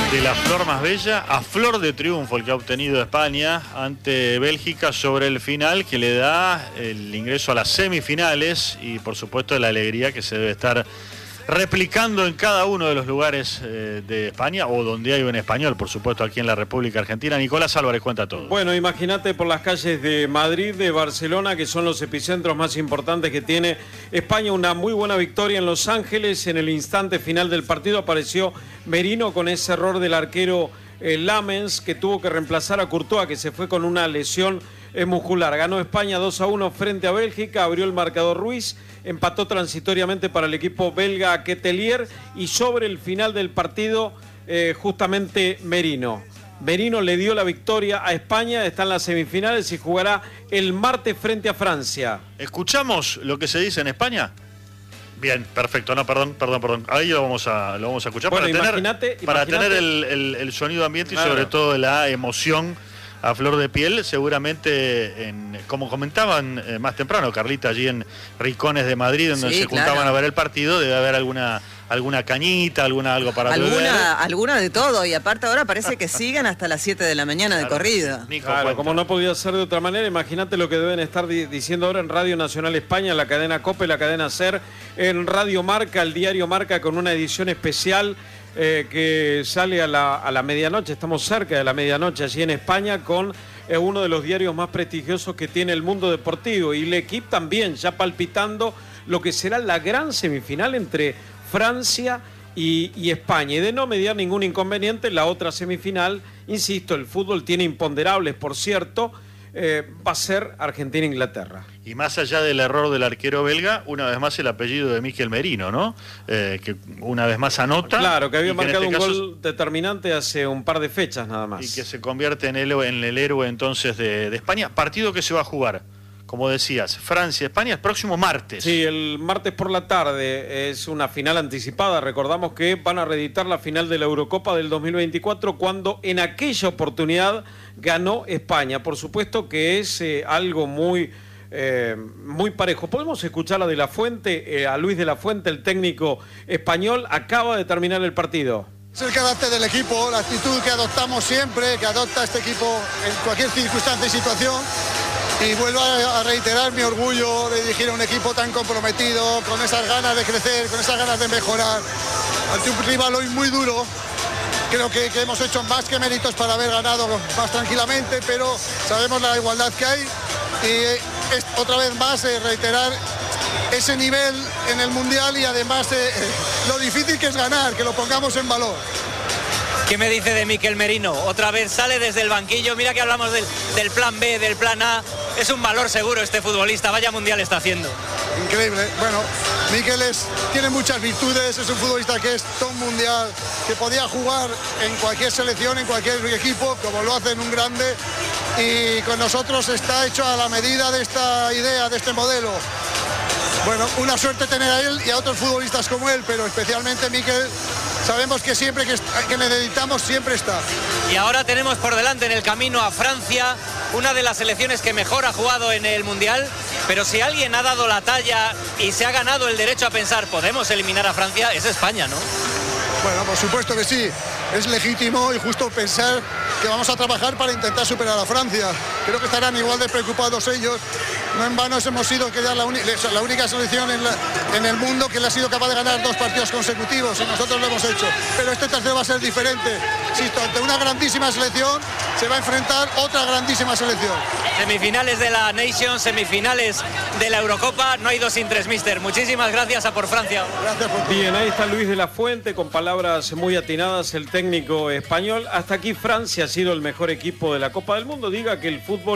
De la flor más bella a flor de triunfo el que ha obtenido España ante Bélgica sobre el final, que le da el ingreso a las semifinales y por supuesto la alegría que se debe estar replicando en cada uno de los lugares de España o donde hay un español, por supuesto aquí en la República Argentina. Nicolás Álvarez cuenta todo. Bueno, imagínate por las calles de Madrid, de Barcelona, que son los epicentros más importantes que tiene España, una muy buena victoria en Los Ángeles. En el instante final del partido apareció Merino con ese error del arquero Lamens, que tuvo que reemplazar a Courtois, que se fue con una lesión muscular. Ganó España 2-1 frente a Bélgica, abrió el marcador Ruiz, empató transitoriamente para el equipo belga Quetelier y sobre el final del partido justamente Merino. Merino le dio la victoria a España, está en las semifinales y jugará el martes frente a Francia. ¿Escuchamos lo que se dice en España? Bien, perfecto. No, perdón. Ahí lo vamos a escuchar, bueno, para tener el sonido ambiente y sobre todo la emoción a flor de piel, seguramente, como comentaban más temprano, Carlita, allí en Rincones de Madrid, donde se juntaban a ver el partido, debe haber alguna cañita, algo para beber. Alguna de todo, y aparte ahora parece que siguen hasta las 7 de la mañana de corrido. Claro, como no podía ser de otra manera, imagínate lo que deben estar diciendo ahora en Radio Nacional España, en la cadena COPE, la cadena SER, en Radio Marca, el diario Marca, con una edición especial que sale a la medianoche. Estamos cerca de la medianoche allí en España con uno de los diarios más prestigiosos que tiene el mundo deportivo, y el equipo también ya palpitando lo que será la gran semifinal entre Francia y España, y de no mediar ningún inconveniente la otra semifinal, insisto, el fútbol tiene imponderables, por cierto, va a ser Argentina-Inglaterra. Y más allá del error del arquero belga, una vez más el apellido de Mikel Merino, ¿no? Que una vez más anota. Claro, que había marcado un gol determinante hace un par de fechas nada más. Y que se convierte en el héroe entonces de España. Partido que se va a jugar, como decías, Francia-España el próximo martes. Sí, el martes por la tarde es una final anticipada. Recordamos que van a reeditar la final de la Eurocopa del 2024 cuando en aquella oportunidad ganó España. Por supuesto que es algo muy parejo. Podemos escuchar a De La Fuente, a Luis De La Fuente, el técnico español. Acaba de terminar el partido. Es el carácter del equipo, la actitud que adoptamos siempre, que adopta este equipo en cualquier circunstancia y situación. Y vuelvo a reiterar mi orgullo de dirigir a un equipo tan comprometido, con esas ganas de crecer, con esas ganas de mejorar, ante un rival hoy muy duro. Creo que hemos hecho más que méritos para haber ganado más tranquilamente, pero sabemos la igualdad que hay y otra vez más reiterar ese nivel en el Mundial y además lo difícil que es ganar, que lo pongamos en valor. ¿Qué me dice de Mikel Merino? Otra vez sale desde el banquillo, mira que hablamos del plan B, del plan A, es un valor seguro este futbolista, vaya mundial está haciendo. Increíble, bueno, Mikel tiene muchas virtudes, es un futbolista que es todo mundial, que podía jugar en cualquier selección, en cualquier equipo, como lo hace en un grande, y con nosotros está hecho a la medida de esta idea, de este modelo. Bueno, una suerte tener a él y a otros futbolistas como él, pero especialmente Mikel, sabemos que siempre que necesitamos siempre está. Y ahora tenemos por delante en el camino a Francia, una de las selecciones que mejor ha jugado en el Mundial, pero si alguien ha dado la talla y se ha ganado el derecho a pensar podemos eliminar a Francia, es España, ¿no? Bueno, por supuesto que sí, es legítimo y justo pensar que vamos a trabajar para intentar superar a Francia. Creo que estarán igual de preocupados ellos. No en vano hemos sido la única selección en el mundo que le ha sido capaz de ganar 2 partidos consecutivos y nosotros lo hemos hecho. Pero este tercero va a ser diferente. Insisto, ante una grandísima selección se va a enfrentar otra grandísima selección. Semifinales de la Nations, semifinales de la Eurocopa, no hay 2 sin 3, mister. Muchísimas gracias a por Francia. Gracias por Bien, ahí está Luis De La Fuente con palabras muy atinadas, el técnico español. Hasta aquí Francia ha sido el mejor equipo de la Copa del Mundo. Diga que el fútbol